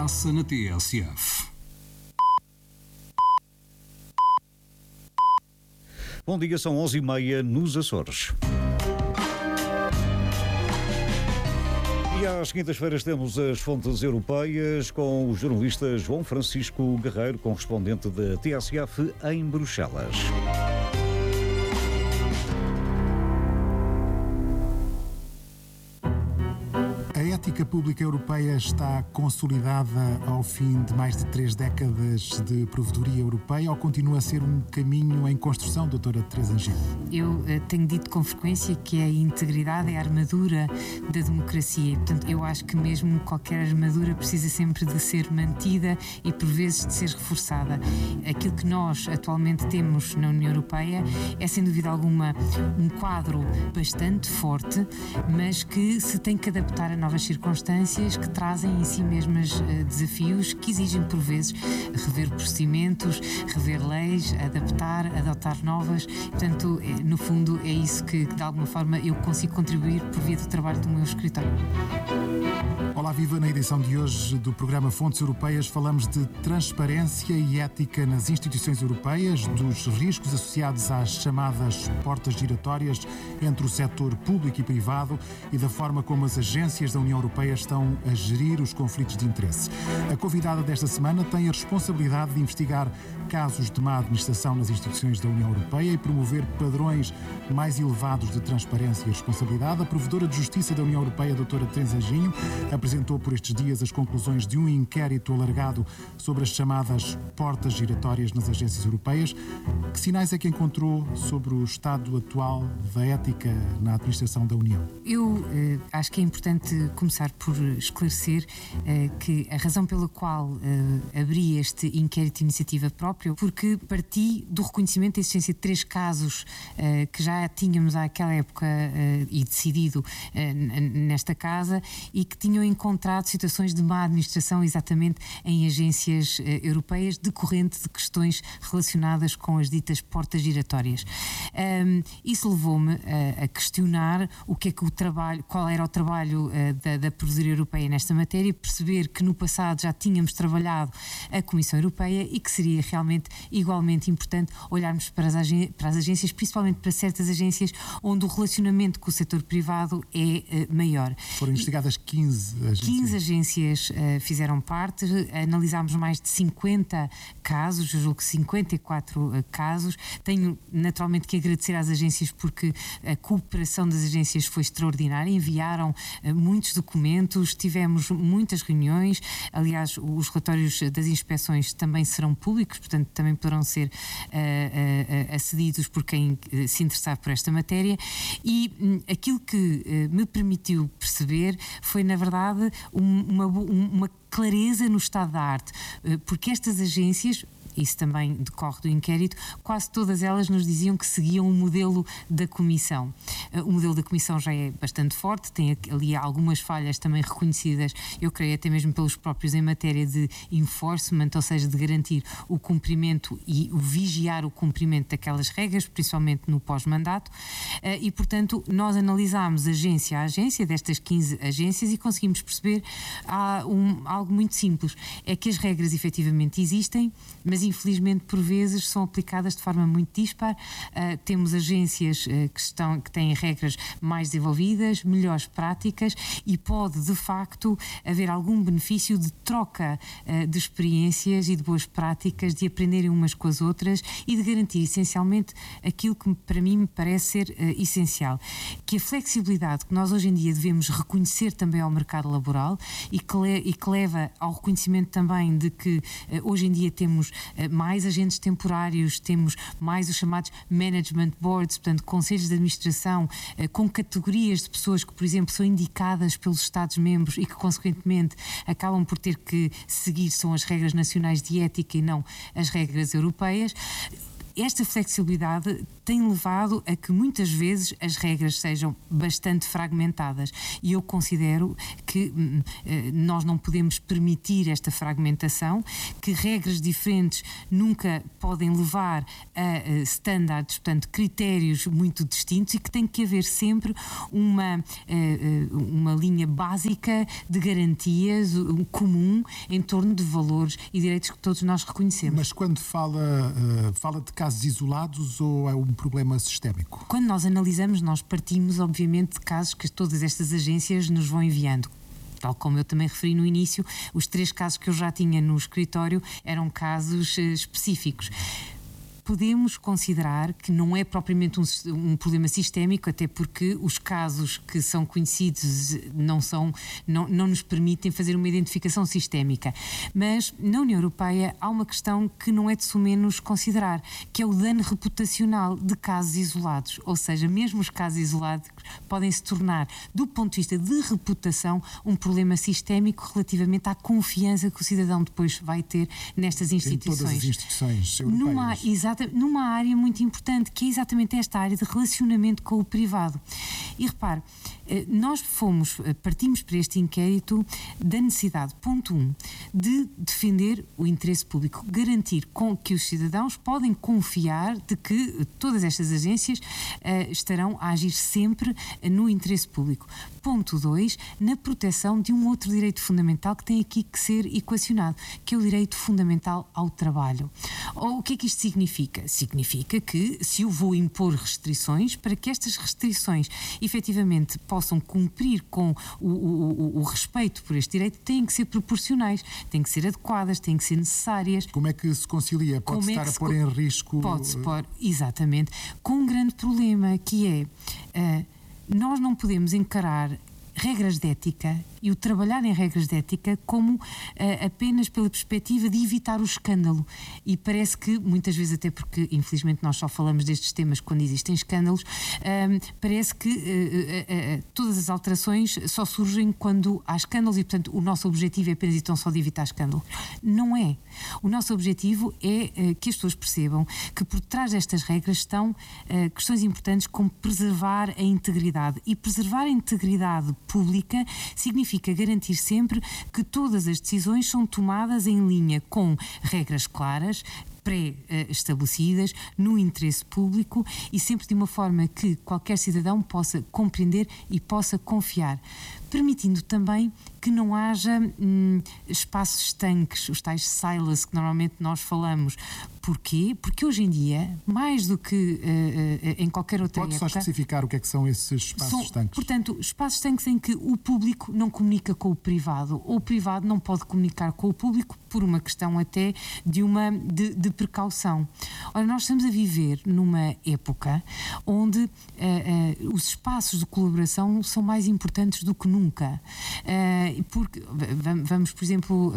passa na TSF. Bom dia, são 11h30 nos Açores. E às quintas-feiras temos as fontes europeias com o jornalista João Francisco Guerreiro, correspondente da TSF em Bruxelas. A ética pública europeia está consolidada ao fim de mais de 3 décadas de provedoria europeia ou continua a ser um caminho em construção, doutora Teresa Angel? Eu tenho dito com frequência que a integridade é a armadura da democracia e, portanto, eu acho que mesmo qualquer armadura precisa sempre de ser mantida e, por vezes, de ser reforçada. Aquilo que nós atualmente temos na União Europeia é, sem dúvida alguma, um quadro bastante forte, mas que se tem que adaptar a novas circunstâncias que trazem em si mesmas desafios que exigem, por vezes, rever procedimentos, rever leis, adotar novas. Portanto, no fundo, é isso que de alguma forma eu consigo contribuir por via do trabalho do meu escritório. Olá, viva! Na edição de hoje do programa Fontes Europeias falamos de transparência e ética nas instituições europeias, dos riscos associados às chamadas portas giratórias entre o setor público e privado e da forma como as agências da União Europeia estão a gerir os conflitos de interesse. A convidada desta semana tem a responsabilidade de investigar casos de má administração nas instituições da União Europeia e promover padrões mais elevados de transparência e responsabilidade. A provedora de Justiça da União Europeia, a doutora Teresa Anjinho, apresentou por estes dias as conclusões de um inquérito alargado sobre as chamadas portas giratórias nas agências europeias. Que sinais é que encontrou sobre o estado atual da ética na administração da União? Eu acho que é importante começar por esclarecer que a razão pela qual abri este inquérito de iniciativa própria, porque parti do reconhecimento da existência de 3 casos que já tínhamos àquela época e decidido nesta casa e que tinham encontrado situações de má administração exatamente em agências europeias decorrente de questões relacionadas com as ditas portas giratórias. Isso levou-me a questionar o que é que qual era o trabalho da Provedoria Europeia nesta matéria e perceber que no passado já tínhamos trabalhado a Comissão Europeia e que seria realmente igualmente importante olharmos para as agências, principalmente para certas agências onde o relacionamento com o setor privado é maior. Foram investigadas 15 agências. 15 agências fizeram parte, analisámos mais de 50 casos, eu julgo que 54 casos. Tenho naturalmente que agradecer às agências porque a cooperação das agências foi extraordinária, enviaram muitos documentos, tivemos muitas reuniões, aliás os relatórios das inspeções também serão públicos, portanto também poderão ser acedidos por quem se interessar por esta matéria e aquilo que me permitiu perceber foi na verdade uma clareza no estado da arte, porque estas agências, isso também decorre do inquérito, quase todas elas nos diziam que seguiam o modelo da Comissão. O modelo da Comissão já é bastante forte, tem ali algumas falhas também reconhecidas, eu creio até mesmo pelos próprios em matéria de enforcement, ou seja, de garantir o cumprimento e o vigiar o cumprimento daquelas regras, principalmente no pós-mandato, e portanto nós analisámos agência a agência destas 15 agências e conseguimos perceber algo muito simples, é que as regras efetivamente existem, mas infelizmente por vezes são aplicadas de forma muito dispar. Temos agências que têm regras mais desenvolvidas, melhores práticas e pode de facto haver algum benefício de troca de experiências e de boas práticas, de aprenderem umas com as outras e de garantir essencialmente aquilo que para mim me parece ser essencial, que a flexibilidade que nós hoje em dia devemos reconhecer também ao mercado laboral e que leva ao reconhecimento também de que hoje em dia temos mais agentes temporários, temos mais os chamados management boards, portanto conselhos de administração com categorias de pessoas que, por exemplo, são indicadas pelos Estados-membros e que consequentemente acabam por ter que seguir são as regras nacionais de ética e não as regras europeias. Esta flexibilidade tem levado a que muitas vezes as regras sejam bastante fragmentadas. E eu considero que nós não podemos permitir esta fragmentação, que regras diferentes nunca podem levar a standards, portanto, critérios muito distintos, e que tem que haver sempre uma linha básica de garantias comum em torno de valores e direitos que todos nós reconhecemos. Mas quando fala de casos isolados ou é um problema sistémico? Quando nós analisamos, nós partimos, obviamente, de casos que todas estas agências nos vão enviando. Tal como eu também referi no início, os 3 casos que eu já tinha no escritório eram casos específicos. Podemos considerar que não é propriamente um problema sistémico, até porque os casos que são conhecidos não nos permitem fazer uma identificação sistémica. Mas na União Europeia há uma questão que não é de sumenos considerar, que é o dano reputacional de casos isolados. Ou seja, mesmo os casos isolados podem se tornar, do ponto de vista de reputação, um problema sistémico relativamente à confiança que o cidadão depois vai ter nestas instituições. Em todas as instituições europeias. Numa área muito importante, que é exatamente esta área de relacionamento com o privado. E repare, nós partimos para este inquérito da necessidade, ponto 1, de defender o interesse público, garantir que os cidadãos podem confiar de que todas estas agências estarão a agir sempre no interesse público. Ponto 2, na proteção de um outro direito fundamental que tem aqui que ser equacionado, que é o direito fundamental ao trabalho. O que é que isto significa? Significa que se eu vou impor restrições, para que estas restrições efetivamente possam cumprir com o respeito por este direito, têm que ser proporcionais, têm que ser adequadas, têm que ser necessárias. Como é que se concilia? Pode estar a pôr em risco... Pode-se pôr, exatamente, com um grande problema, que é nós não podemos encarar regras de ética e o trabalhar em regras de ética como apenas pela perspectiva de evitar o escândalo. E parece que, muitas vezes, até porque infelizmente nós só falamos destes temas quando existem escândalos, parece que todas as alterações só surgem quando há escândalos e, portanto, o nosso objetivo é apenas e tão só de evitar escândalo. Não é. O nosso objetivo é que as pessoas percebam que por trás destas regras estão questões importantes como preservar a integridade. E preservar a integridade pública significa garantir sempre que todas as decisões são tomadas em linha com regras claras, pré-estabelecidas, no interesse público e sempre de uma forma que qualquer cidadão possa compreender e possa confiar, permitindo também que não haja espaços estanques, os tais silos que normalmente nós falamos. Porquê? Porque hoje em dia, mais do que em qualquer outra época... Pode só especificar o que é que são esses espaços estanques? Portanto, espaços estanques em que o público não comunica com o privado, ou o privado não pode comunicar com o público por uma questão até de precaução. Ora, nós estamos a viver numa época onde os espaços de colaboração são mais importantes do que nunca. Porque, vamos, por exemplo,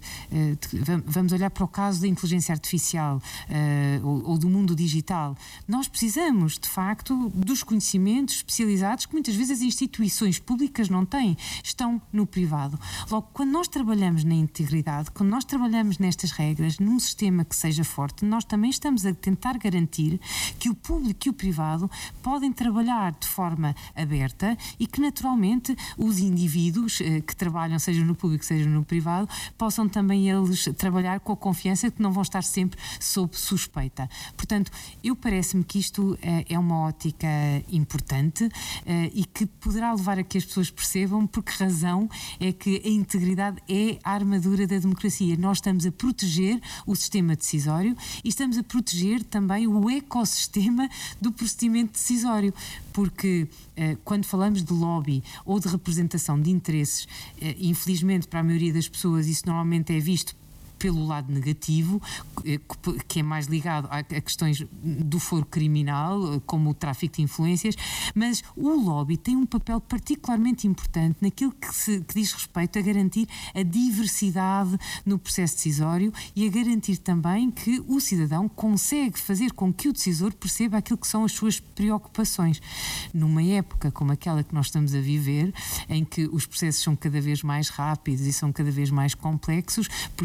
vamos olhar para o caso da inteligência artificial ou do mundo digital. Nós precisamos, de facto, dos conhecimentos especializados que muitas vezes as instituições públicas não têm, estão no privado. Logo, quando nós trabalhamos na integridade, quando nós trabalhamos nestas regras, num sistema que seja forte, nós também estamos a tentar garantir que o público e o privado podem trabalhar de forma aberta e que, naturalmente, os indivíduos que trabalham, seja no público, seja no privado, possam também eles trabalhar com a confiança que não vão estar sempre sob suspeita. Portanto, parece-me que isto é uma ótica importante e que poderá levar a que as pessoas percebam por que razão é que a integridade é a armadura da democracia. Nós estamos a proteger o sistema decisório e estamos a proteger também o ecossistema do procedimento decisório, porque quando falamos de lobby ou de representação de interesses, infelizmente para a maioria das pessoas isso normalmente é visto pelo lado negativo, que é mais ligado a questões do foro criminal, como o tráfico de influências, mas o lobby tem um papel particularmente importante naquilo que diz respeito a garantir a diversidade no processo decisório e a garantir também que o cidadão consegue fazer com que o decisor perceba aquilo que são as suas preocupações. Numa época como aquela que nós estamos a viver, em que os processos são cada vez mais rápidos e são cada vez mais complexos, por exemplo,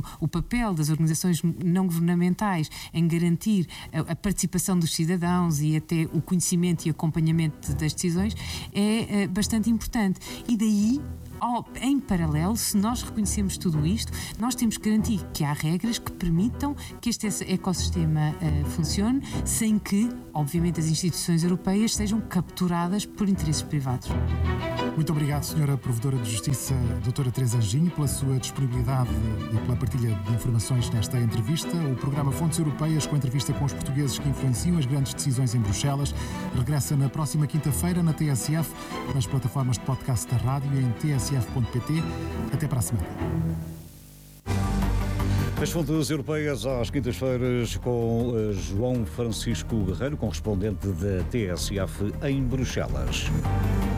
o papel das organizações não governamentais em garantir a participação dos cidadãos e até o conhecimento e acompanhamento das decisões é bastante importante. E daí, em paralelo, se nós reconhecemos tudo isto, nós temos que garantir que há regras que permitam que este ecossistema funcione, sem que, obviamente, as instituições europeias sejam capturadas por interesses privados. Muito obrigado, Sra. Provedora de Justiça, Dra. Teresa Anjinho, pela sua disponibilidade e pela partilha de informações nesta entrevista. O programa Fontes Europeias, com entrevista com os portugueses que influenciam as grandes decisões em Bruxelas, regressa na próxima quinta-feira na TSF, nas plataformas de podcast da rádio e em tsf.pt. Até para a semana. As Fontes Europeias às quintas-feiras com João Francisco Guerreiro, correspondente da TSF em Bruxelas.